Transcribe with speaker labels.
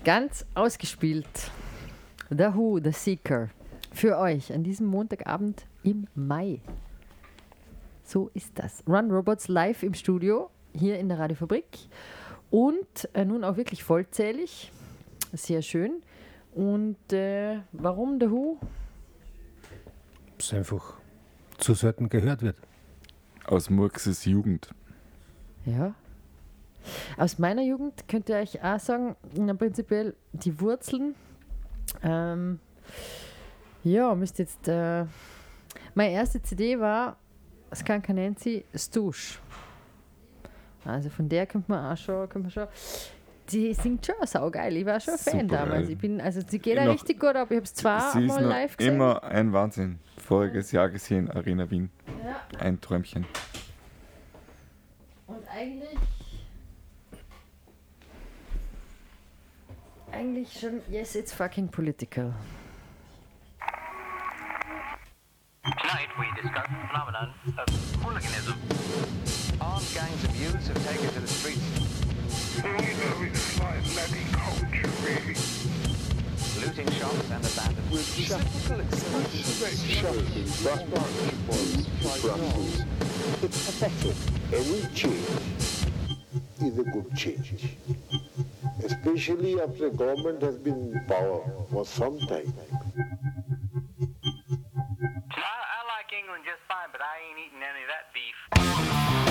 Speaker 1: Ganz ausgespielt. The Who, The Seeker. Für euch an diesem Montagabend im Mai. So ist das. Run Robots live im Studio, hier in der Radiofabrik. Und nun auch wirklich vollzählig. Sehr schön. Und warum The Who?
Speaker 2: Es einfach zu selten gehört wird.
Speaker 3: Aus Murkses Jugend.
Speaker 1: Ja. Aus meiner Jugend könnt ihr euch auch sagen, prinzipiell die Wurzeln. Müsst jetzt. Meine erste CD war Skunk Anansi Stoosh. Also von der könnte man schon. Die singt schon saugeil. Ich war schon Fan damals. Sie geht ja richtig gut ab. Ich habe es zweimal live gesehen.
Speaker 3: Immer ein Wahnsinn. Voriges Jahr gesehen, Arena Wien.
Speaker 1: Ja.
Speaker 3: Ein Träumchen.
Speaker 1: Und eigentlich schon, yes, it's fucking political.
Speaker 4: Tonight we discuss the phenomenon of hooliganism. Armed gangs of youths have taken to the streets.
Speaker 5: All you know is my bloody culture, really.
Speaker 4: Looting shops and abandoned
Speaker 5: It's pathetic. Any change is a good change. Especially after a government has been in power for some time.
Speaker 4: I like England just fine, but I ain't eating any of that beef.